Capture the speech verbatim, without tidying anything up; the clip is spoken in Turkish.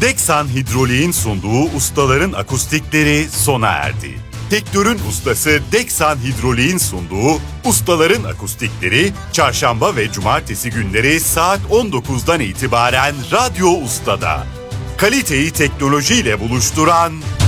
Deksan Hidrolik'in sunduğu ustaların akustikleri sona erdi. Sektörün ustası Deksan Hidrolik'in sunduğu ustaların akustikleri çarşamba ve cumartesi günleri saat on dokuzdan itibaren Radyo Usta'da. Kaliteyi teknolojiyle buluşturan